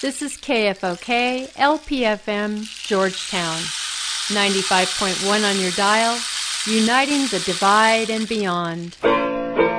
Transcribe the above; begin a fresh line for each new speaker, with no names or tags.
This is KFOK LPFM Georgetown, 95.1 on your dial, uniting the divide and beyond.